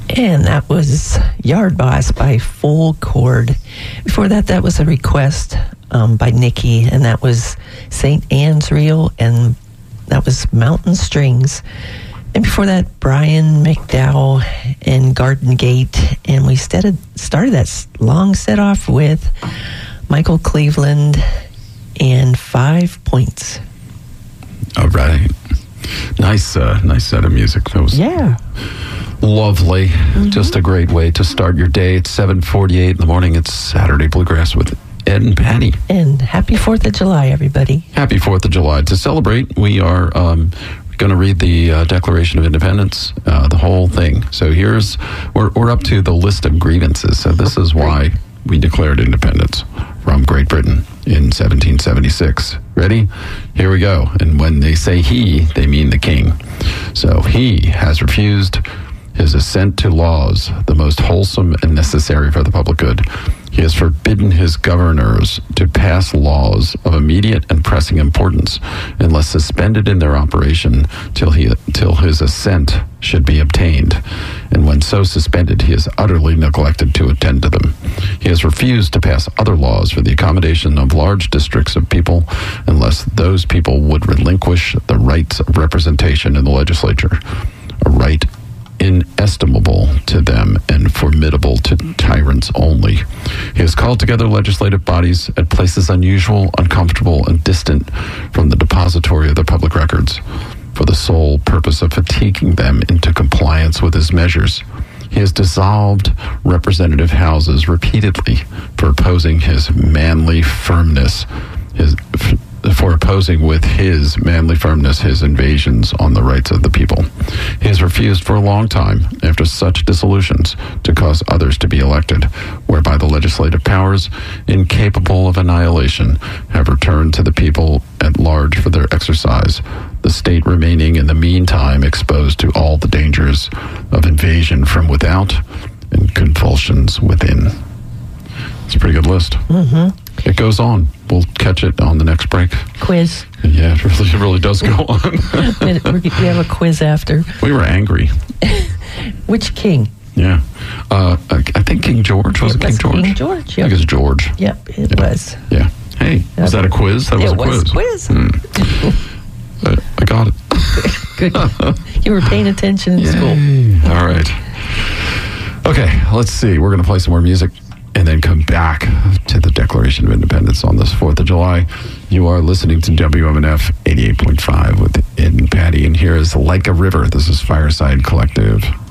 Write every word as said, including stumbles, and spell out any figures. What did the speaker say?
And that was Yard Boss by Full Chord. Before that, that was a request um, by Nikki, and that was Saint Anne's Reel, and that was Mountain Strings. And before that, Brian McDowell and Garden Gate. And we started, started that long set off with Michael Cleveland and Five Points. All right. Nice, uh, nice set of music. That was yeah. lovely. Mm-hmm. Just a great way to start your day. It's seven forty-eight in the morning. It's Saturday Bluegrass with Ed and Patty. And happy fourth of July, everybody. Happy fourth of July. To celebrate, we are um, going to read the uh, Declaration of Independence, uh, the whole thing. So here's, we're, we're up to the list of grievances. So this is why we declared independence from Great Britain in seventeen seventy-six. Ready? Here we go. And when they say he, they mean the king. So he has refused his assent to laws, the most wholesome and necessary for the public good. He has forbidden his governors to pass laws of immediate and pressing importance unless suspended in their operation till he till his assent should be obtained. And when so suspended, he has utterly neglected to attend to them. He has refused to pass other laws for the accommodation of large districts of people unless those people would relinquish the rights of representation in the legislature, a right inestimable to them and formidable to tyrants only. He has called together legislative bodies at places unusual, uncomfortable, and distant from the depository of the public records for the sole purpose of fatiguing them into compliance with his measures. He has dissolved representative houses repeatedly for opposing his manly firmness, his for opposing with his manly firmness his invasions on the rights of the people. He has refused for a long time, after such dissolutions, to cause others to be elected, whereby the legislative powers, incapable of annihilation, have returned to the people at large for their exercise, the state remaining in the meantime exposed to all the dangers of invasion from without and convulsions within. It's a pretty good list. Mm-hmm. It goes on. We'll catch it on the next break. Quiz. Yeah, it really, it really does go on. We have a quiz after. We were angry. Which king? Yeah. Uh, I think King George. Was it, it King was George? King George, yep. I think it's George. Yep, it yeah. was. Yeah. Hey, was that a quiz? That was it a quiz. was a quiz. Hmm. I, I got it. Good. You were paying attention in Yay. school. All right. Okay, let's see. We're going to play some more music and then come back to the Declaration of Independence on this fourth of July. You are listening to W M N F eighty-eight point five with Ed and Patty, and here is Like a River. This is Fireside Collective.